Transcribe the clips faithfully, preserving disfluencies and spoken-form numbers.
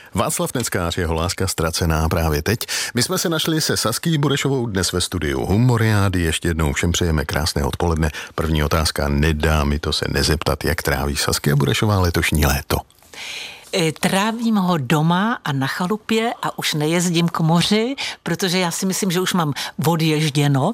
Václav Neckář, jeho láska ztracená právě teď. My jsme se našli se Saský Burešovou dnes ve studiu Humoriády. Ještě jednou všem přejeme krásné odpoledne. První otázka, nedá mi to se nezeptat, jak tráví Saskia Burešová letošní léto. Trávím ho doma a na chalupě a už nejezdím k moři, protože já si myslím, že už mám odježděno.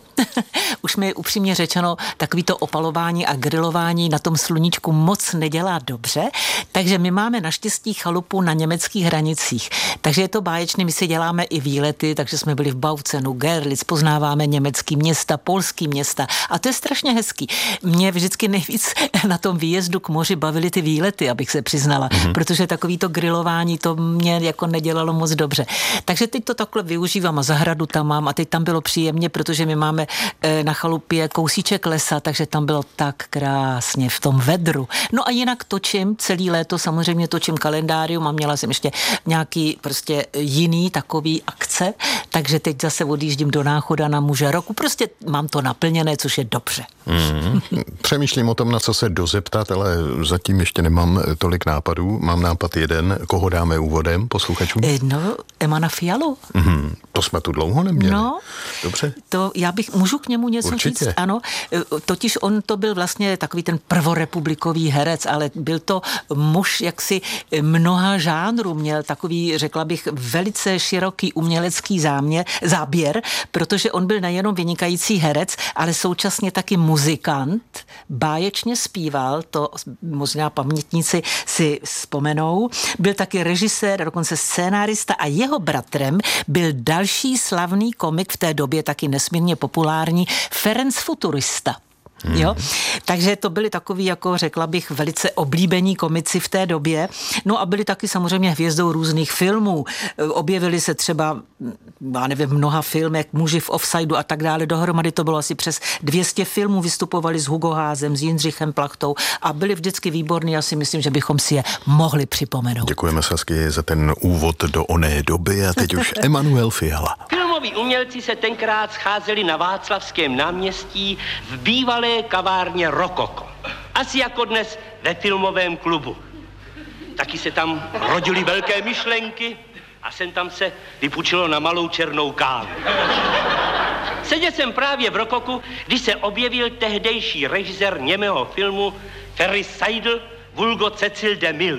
Už mi upřímně řečeno takový to opalování a grilování na tom sluníčku moc nedělá dobře, takže my máme naštěstí chalupu na německých hranicích. Takže je to báječné, my si děláme i výlety, takže jsme byli v Bautzenu, Görlitz, poznáváme německý města, polský města a to je strašně hezký. Mě vždycky nejvíc na tom výjezdu k moři bavily ty výlety, abych se přiznala, mm-hmm. protože tak takový to grilování, to mě jako nedělalo moc dobře. Takže teď to takhle využívám a zahradu tam mám a teď tam bylo příjemně, protože my máme na chalupě kousíček lesa, takže tam bylo tak krásně v tom vedru. No a jinak točím celý léto, samozřejmě točím kalendárium a měla jsem ještě nějaký prostě jiný takový akce, takže teď zase odjíždím do Náchoda na muže roku. Prostě mám to naplněné, což je dobře. Mm. Přemýšlím o tom, na co se dozeptat, ale zatím ještě nemám tolik nápadů. Mám nápad jeden, koho dáme úvodem posluchačům? No, Emana Fialu. Mm, to jsme tu dlouho neměli. No, dobře. To já bych, můžu k němu něco Určitě. říct? Ano, totiž on to byl vlastně takový ten prvorepublikový herec, ale byl to muž jaksi mnoha žánrů, měl takový, řekla bych, velice široký umělecký záměr, záběr, protože on byl nejenom vynikající herec, ale současně taky muzikant, báječně zpíval, to možná pamětníci si vzpomenou, byl taky režisér, dokonce scénárista a jeho bratrem byl další slavný komik v té době, taky nesmírně populární, Ferenc Futurista. Hmm. Jo? Takže to byli takový, jako řekla bych, velice oblíbení komici v té době. No a byli taky samozřejmě hvězdou různých filmů. Objevili se třeba, já nevím, v mnoha filmech, Muži v offsideu a tak dále. Dohromady to bylo asi přes dvě stě filmů, vystupovali s Hugo Házem, s Jindřichem Plachtou a byli vždycky výborní. Já si myslím, že bychom si je mohli připomenout. Děkujeme, Sasky, za ten úvod do oné doby a teď už Emanuel Fiala. Filmoví umělci se tenkrát scházeli na Václavském náměstí v bývalé kavárně Rokoko. Asi jako dnes ve filmovém klubu. Taky se tam rodily velké myšlenky a sem tam se vypučilo na malou černou kávu. Seděl jsem právě v Rokoku, když se objevil tehdejší režisér němého filmu Ferry Seidel vulgo Cecil de Mille.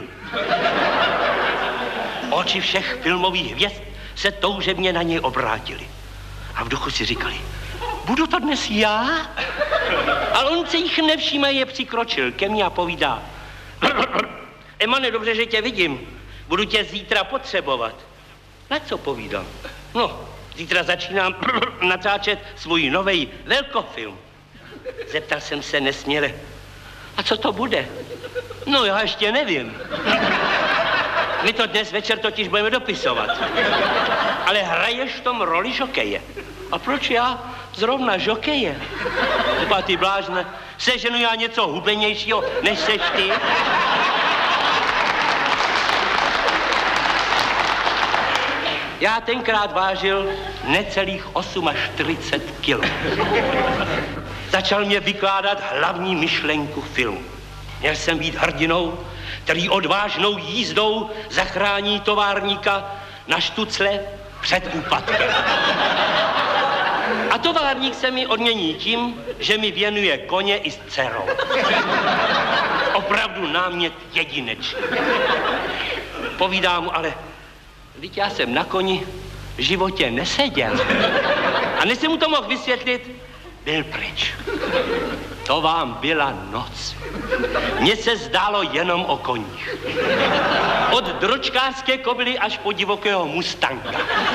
Oči všech filmových hvězd se toužebně na něj obrátili. A v duchu si říkali, budu to dnes já? Ale on se jich nevšíma, je přikročil ke mně a povídá. Emane, dobře, že tě vidím. Budu tě zítra potřebovat. Na co povídám? No, zítra začínám natáčet svůj novej velkofilm. Zeptal jsem se nesměle. A co to bude? No, já ještě nevím. My to dnes večer totiž budeme dopisovat. Ale hraješ v tom roli žokeje. A proč já zrovna žokeje? Typa ty blážne, seženu já něco hubenějšího, než seš ty? Já tenkrát vážil necelých čtyřicet osm kilo. Začal mě vykládat hlavní myšlenku filmu. Měl jsem být hrdinou, který odvážnou jízdou zachrání továrníka na štucle před úpadkem. A továrník se mi odmění tím, že mi věnuje koně i s dcerou. Opravdu námět jedinečný. Povídám mu, ale vždyť já jsem na koni v životě neseděl. A než jsem mu to mohl vysvětlit, byl pryč. To vám byla noc. Mně se zdálo jenom o koních. Od dročkářské kobily až po divokého mustanga.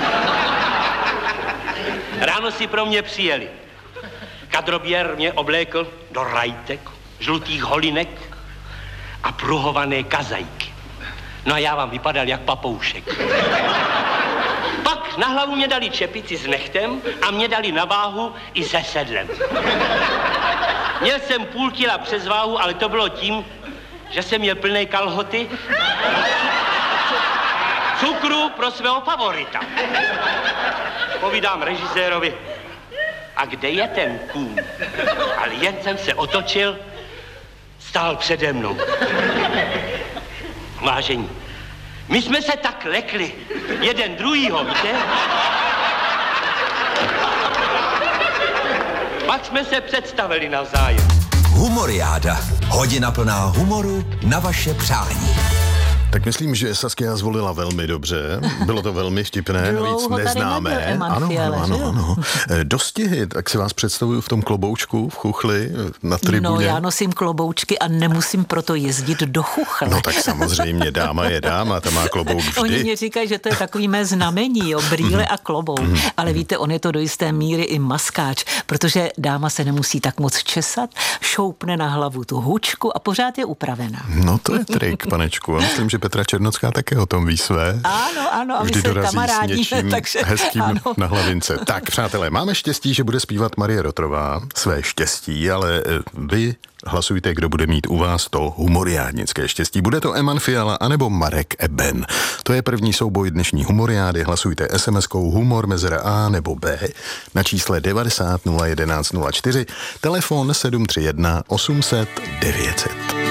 Ráno si pro mě přijeli. Kadroběr mě oblékl do rajtek, žlutých holinek a pruhované kazajky. No a já vám vypadal jak papoušek. Pak na hlavu mě dali čepici s nechtem a mě dali na váhu i se sedlem. Měl jsem půl kila přes váhu, ale to bylo tím, že jsem měl plné kalhoty cukru pro svého favorita. Povídám režisérovi, a kde je ten kůň? Ale jen jsem se otočil, stál přede mnou. Vážení, My jsme se tak lekli, jeden druhýho, víte? Pak jsme se představili navzájem. Humoriáda. Hodina plná humoru na vaše přání. Tak myslím, že Saskia zvolila velmi dobře. Bylo to velmi vtipné, navíc neznámé. Ano, ano, ano, ano. Dostihy, tak si vás představuju v tom kloboučku, v chuchli, na tribuně. No, já nosím kloboučky a nemusím proto jezdit do chuchle. No tak samozřejmě, dáma je dáma, ta má klobouk vždy. Oni mě říkají, že to je takový mé znamení, jo, brýle a klobouk. Ale víte, on je to do jisté míry i maskáč, protože dáma se nemusí tak moc česat, šoupne na hlavu tu hučku a pořád je upravená. No to je trik, panečku. A myslím, že Petra Černocká také o tom ví své. Ano, ano, a vždy my se dorazí kamarádi, s něčím takže, hezkým ano. na hlavince. Tak, přátelé, máme štěstí, že bude zpívat Marie Rotrová, své štěstí, ale vy hlasujte, kdo bude mít u vás to humoriádnické štěstí. Bude to Eman Fiala anebo Marek Eben. To je první souboj dnešní humoriády. Hlasujte es em eskou humor mezera A nebo B na čísle devadesát nula jedenáct nula čtyři, telefon sedm tři jedna osm set devět set.